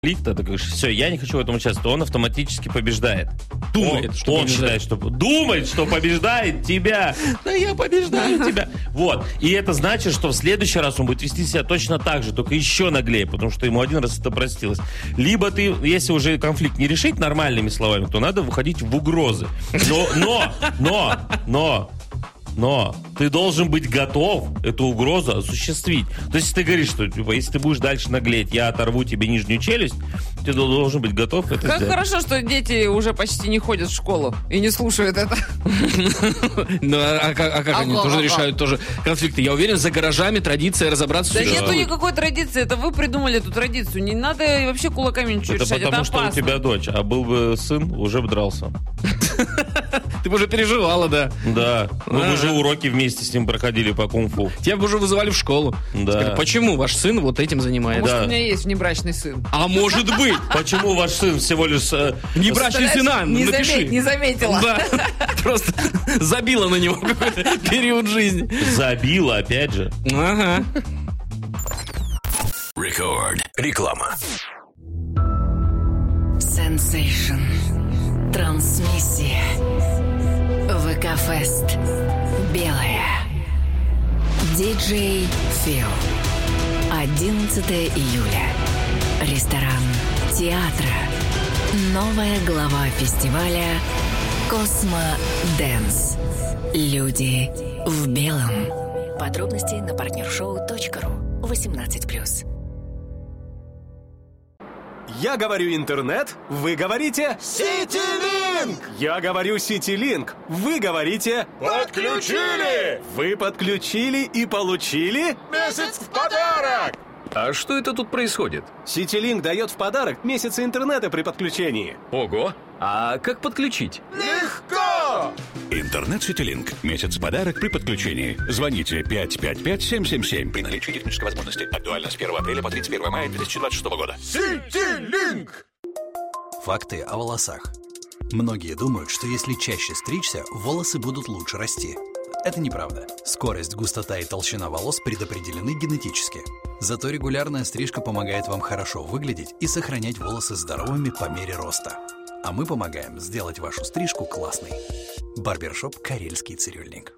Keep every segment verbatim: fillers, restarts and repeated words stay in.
лифта, ты говоришь, все, я не хочу в этом участвовать, он автоматически побеждает. Думает, он, что он побеждает. считает, что думает, что побеждает тебя. Да я побеждаю тебя. Вот. И это значит, что в следующий раз он будет вести себя точно так же, только еще наглее, потому что ему один раз это простилось. Либо ты, если уже конфликт не решить нормальными словами, то надо выходить в угрозы. Но, но, но, но, но ты должен быть готов эту угрозу осуществить. То есть, если ты говоришь, что типа, если ты будешь дальше наглеть, я оторву тебе нижнюю челюсть, ты должен быть готов это Как сделать. хорошо, что дети уже почти не ходят в школу и не слушают это. Ну, а как, а как они Ага, тоже ага. решают тоже конфликты? Я уверен, за гаражами традиция разобраться Да существует. нету никакой традиции, это вы придумали эту традицию. Не надо вообще кулаками ничего Это решать, потому, это что у опасно. тебя дочь, а был бы сын, уже бы дрался. Ты бы уже переживала, да. Да, мы бы А. уже уроки вместе с ним проходили по кунг-фу. Тебя бы уже вызывали в школу. Да. Сказали, почему ваш сын вот этим занимается? Может, Да. у меня есть внебрачный сын. А может быть, Почему ваш сын всего лишь... э, внебрачный сына, не, напиши. замет- не заметила. Да, просто забила на него какой-то период жизни. забила, опять же. Ага. Record. Реклама. Sensation. Трансмиссия. ВК-фест. Белая. Диджей Фил. одиннадцатого июля. Ресторан театра. Новая глава фестиваля Космо Дэнс. Люди в белом. Подробности на партнершоу точка ру. восемнадцать плюс. Я говорю интернет, вы говорите Ситилинк. Я говорю Ситилинк, вы говорите Подключили! вы подключили и получили. Месяц в подарок! А что это тут происходит? Ситилинк дает в подарок месяцы интернета при подключении. Ого! А как подключить? Легко! Интернет Ситилинк. Месяц в подарок при подключении. Звоните пять пять пять семь семь семь при наличии технической возможности. Актуально с первого апреля по тридцать первого мая две тысячи двадцать шестого года. Ситилинк! Факты о волосах. Многие думают, что если чаще стричься, волосы будут лучше расти. Это неправда. Скорость, густота и толщина волос предопределены генетически. Зато регулярная стрижка помогает вам хорошо выглядеть и сохранять волосы здоровыми по мере роста. А мы помогаем сделать вашу стрижку классной. Барбершоп «Карельский цирюльник».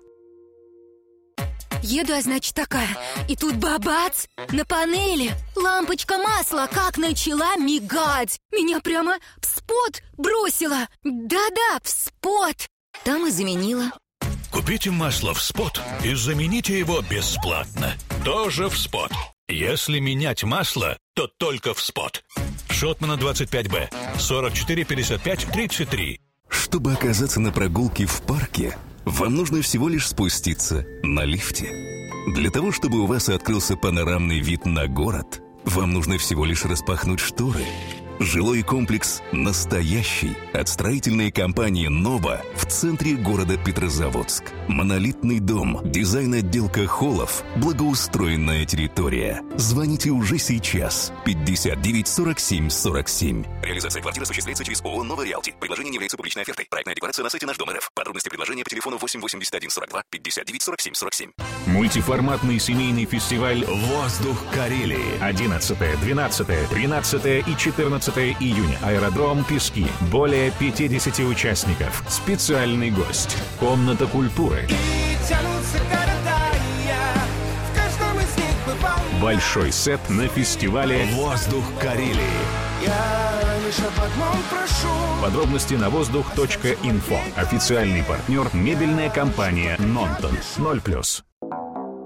Еду, а значит такая. И тут бабац! На панели лампочка масла как начала мигать. Меня прямо в спот бросила. Да-да, в спот. Там и заменила. Купите масло в спот и замените его бесплатно. Тоже в спот. Если менять масло, то только в спот. Шотмана двадцать пять Б. сорок четыре пятьдесят пять тридцать три. Чтобы оказаться на прогулке в парке, вам нужно всего лишь спуститься на лифте. Для того, чтобы у вас открылся панорамный вид на город, вам нужно всего лишь распахнуть шторы. Жилой комплекс «Настоящий» от строительной компании «Нова» в центре города Петрозаводск. Монолитный дом, дизайн-отделка холлов, благоустроенная территория. Звоните уже сейчас. пятьдесят девять сорок семь сорок семь. Реализация квартиры осуществляется через ООО «Новая Реалти». Предложение не является публичной офертой. Проектная декларация на сайте Наш Дом РФ. Подробности предложения по телефону восемь восемьдесят один сорок два пятьдесят девять сорок семь сорок семь. Мультиформатный семейный фестиваль «Воздух Карелии». одиннадцатое, двенадцатое, тринадцатое и четырнадцатое июня. Аэродром Пески. Более пятьдесят участников. Специальный гость. Комната культуры. Большой сет на фестивале «Воздух Карелии». Я лишь об одном прошу. Подробности на воздух точка инфо. Официальный партнер — мебельная компания «Нонтон». ноль плюс.